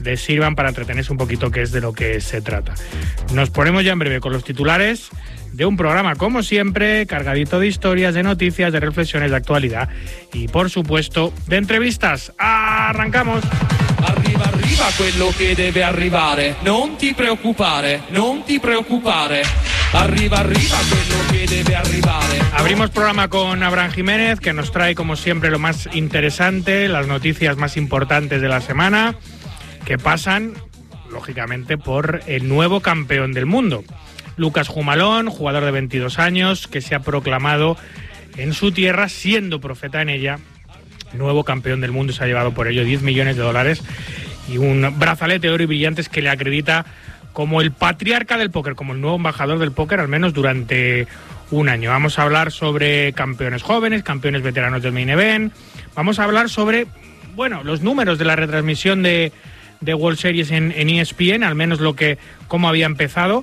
les sirvan para entretenerse un poquito, que es de lo que se trata. Nos ponemos ya en breve con los titulares de un programa, como siempre, cargadito de historias, de noticias, de reflexiones, de actualidad y, por supuesto, de entrevistas. ¡Arrancamos! Arriva, arriva quello che deve arrivare. Non ti preoccupare, non ti preoccupare. Arriva, arriva quello che debe arrivare. Abrimos programa con Abraham Jiménez, que nos trae, como siempre, lo más interesante, las noticias más importantes de la semana, que pasan, lógicamente, por el nuevo campeón del mundo. Lucas Humalón, jugador de 22 años, que se ha proclamado en su tierra, siendo profeta en ella, nuevo campeón del mundo. Se ha llevado por ello $10 millones y un brazalete de oro y brillantes que le acredita como el patriarca del póker, como el nuevo embajador del póker, al menos durante un año. Vamos a hablar sobre campeones jóvenes, campeones veteranos del Main Event. Vamos a hablar sobre, bueno, los números de la retransmisión de World Series en ESPN, al menos cómo había empezado.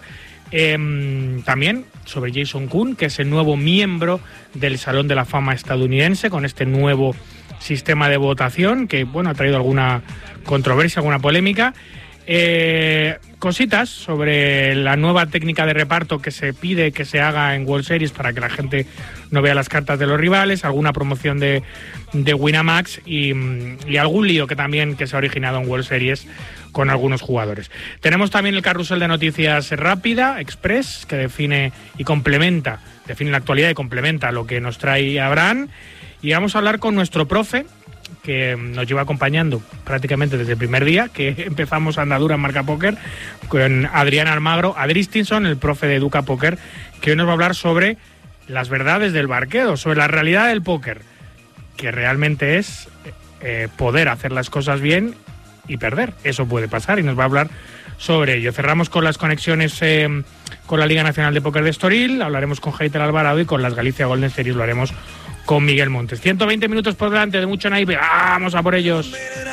También sobre Jason Koon, que es el nuevo miembro del Salón de la Fama estadounidense, con este nuevo sistema de votación que, bueno, ha traído alguna controversia, alguna polémica. Cositas sobre la nueva técnica de reparto que se pide que se haga en World Series para que la gente no vea las cartas de los rivales, alguna promoción de Winamax y algún lío que se ha originado en World Series con algunos jugadores. Tenemos también el carrusel de noticias rápida, Express, que define la actualidad y complementa lo que nos trae Abraham. Y vamos a hablar con nuestro profe, que nos lleva acompañando prácticamente desde el primer día que empezamos andadura en Marca Póker, con Adrián Almagro, Adristinson, el profe de Educa Póker, que hoy nos va a hablar sobre las verdades del barquero, sobre la realidad del póker, que realmente es poder hacer las cosas bien y perder. Eso puede pasar y nos va a hablar sobre ello. Cerramos con las conexiones con la Liga Nacional de Póker de Estoril, hablaremos con Heitor Alvarado, y con las Galicia Golden Series lo haremos con Miguel Montes. 120 minutos por delante de mucho naipe. ¡Vamos a por ellos!